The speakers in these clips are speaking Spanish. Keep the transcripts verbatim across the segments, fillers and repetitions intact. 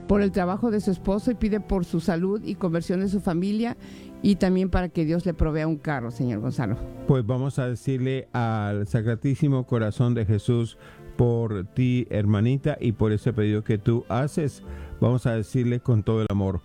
por el trabajo de su esposo y pide por su salud y conversión de su familia y también para que Dios le provea un carro, señor Gonzalo. Pues vamos a decirle al Sacratísimo Corazón de Jesús por ti, hermanita, y por ese pedido que tú haces. Vamos a decirle con todo el amor: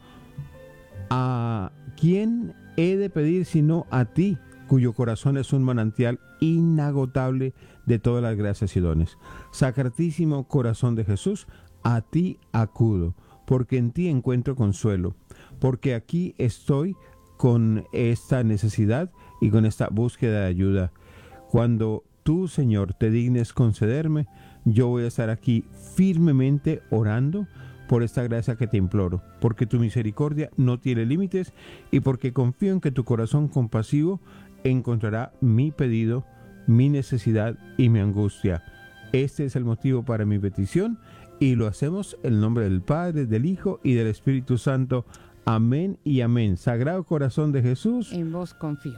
¿a quién he de pedir sino a ti, cuyo corazón es un manantial inagotable de todas las gracias y dones? Sacratísimo Corazón de Jesús, a ti acudo, porque en ti encuentro consuelo, porque aquí estoy con esta necesidad y con esta búsqueda de ayuda. Cuando tú, Señor, te dignes concederme, yo voy a estar aquí firmemente orando por esta gracia que te imploro, porque tu misericordia no tiene límites y porque confío en que tu corazón compasivo encontrará mi pedido, mi necesidad y mi angustia. Este es el motivo para mi petición y lo hacemos en el nombre del Padre, del Hijo y del Espíritu Santo. Amén y amén. Sagrado Corazón de Jesús, en vos confío.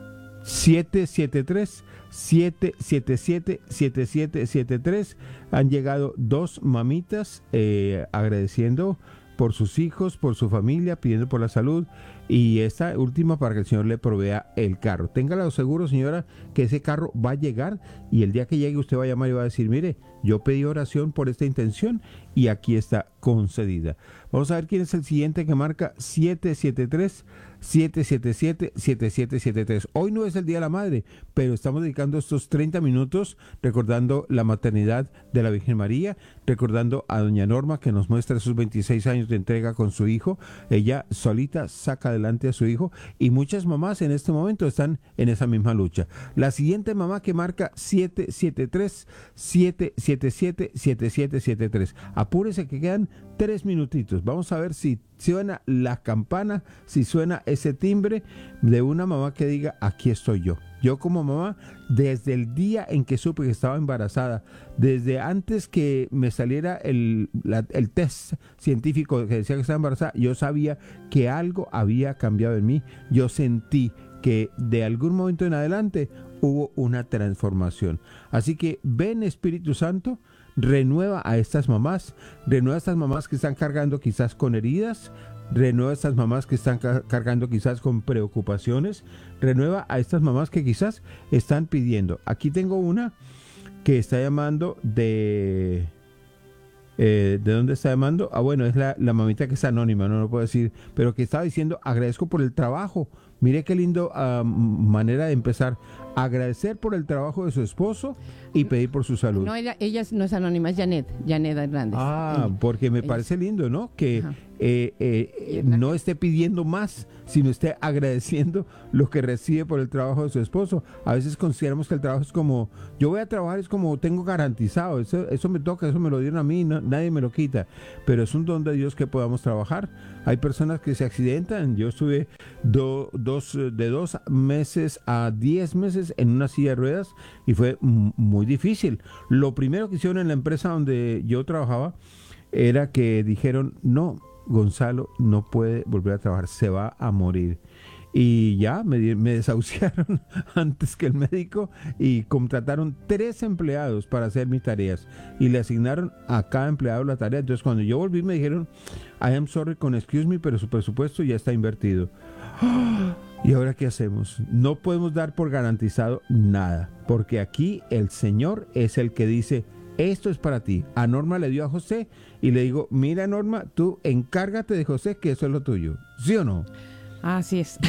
siete siete tres, siete siete siete, siete siete siete tres. Han llegado dos mamitas eh, agradeciendo por sus hijos, por su familia, pidiendo por la salud, y esta última para que el Señor le provea el carro. Téngalo seguro, señora, que ese carro va a llegar, y el día que llegue usted va a llamar y va a decir: mire, yo pedí oración por esta intención y aquí está concedida. Vamos a ver quién es el siguiente que marca siete siete tres, siete siete siete, siete siete siete tres. Hoy no es el Día de la Madre, pero estamos dedicando estos treinta minutos recordando la maternidad de la Virgen María, recordando a doña Norma, que nos muestra sus veintiséis años de entrega con su hijo. Ella solita saca adelante a su hijo, y muchas mamás en este momento están en esa misma lucha. La siguiente mamá que marca siete siete tres, siete siete siete, siete siete siete tres. Apúrese que quedan tres minutitos. Vamos a ver si suena la campana, si suena ese timbre de una mamá que diga: aquí estoy yo. Yo como mamá, desde el día en que supe que estaba embarazada, desde antes que me saliera el, la, el test científico que decía que estaba embarazada, yo sabía que algo había cambiado en mí. Yo sentí que de algún momento en adelante hubo una transformación. Así que ven, Espíritu Santo, renueva a estas mamás, renueva a estas mamás que están cargando quizás con heridas, renueva a estas mamás que están car- cargando quizás con preocupaciones, renueva a estas mamás que quizás están pidiendo. Aquí tengo una que está llamando de... Eh, ¿De dónde está llamando? Ah, bueno, es la, la mamita que es anónima, no lo puedo decir, pero que estaba diciendo: agradezco por el trabajo. Mire qué lindo uh, manera de empezar. Agradecer por el trabajo de su esposo y pedir por su salud. No, ella, ella no es anónima, es Janet, Janet Hernández. Ah, ella, porque me ella. parece lindo, ¿no? Que eh, eh, no esté pidiendo más, sino esté agradeciendo lo que recibe por el trabajo de su esposo. A veces consideramos que el trabajo es como: yo voy a trabajar, es como tengo garantizado, eso, eso me toca, eso me lo dieron a mí, no, nadie me lo quita. Pero es un don de Dios que podamos trabajar. Hay personas que se accidentan. Yo estuve do, dos, de dos meses a diez meses en una silla de ruedas y fue m- muy difícil. Lo primero que hicieron en la empresa donde yo trabajaba era que dijeron: no, Gonzalo no puede volver a trabajar, se va a morir. Y ya me, me desahuciaron antes que el médico y contrataron tres empleados para hacer mis tareas y le asignaron a cada empleado la tarea. Entonces cuando yo volví me dijeron: I am sorry, con excuse me, pero su presupuesto ya está invertido. ¿Y ahora qué hacemos? No podemos dar por garantizado nada, porque aquí el Señor es el que dice: esto es para ti. A Norma le dio a José y le digo: mira, Norma, tú encárgate de José, que eso es lo tuyo. ¿Sí o no? Así es.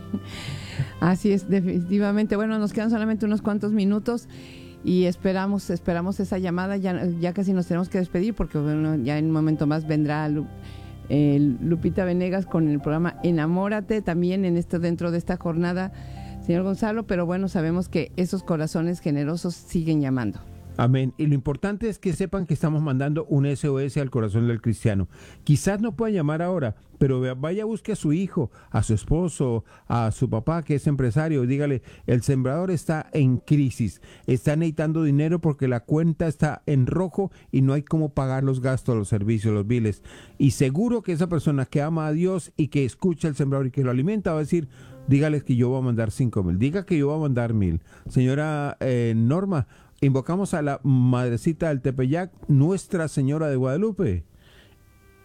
Así es, definitivamente. Bueno, nos quedan solamente unos cuantos minutos y esperamos esperamos esa llamada. Ya, ya casi nos tenemos que despedir, porque bueno, ya en un momento más vendrá Lu, eh, Lupita Venegas con el programa Enamórate, también en esto, dentro de esta jornada, señor Gonzalo. Pero bueno, sabemos que esos corazones generosos siguen llamando. Amén. Y lo importante es que sepan que estamos mandando un S O S al corazón del cristiano. Quizás no puedan llamar ahora, pero vaya, busque a su hijo, a su esposo, a su papá que es empresario, y dígale: el sembrador está en crisis, está necesitando dinero porque la cuenta está en rojo y no hay cómo pagar los gastos, los servicios, los biles. Y seguro que esa persona que ama a Dios y que escucha al sembrador y que lo alimenta va a decir: dígales que yo voy a mandar cinco mil, diga que yo voy a mandar mil. Señora eh, Norma, invocamos a la Madrecita del Tepeyac, Nuestra Señora de Guadalupe.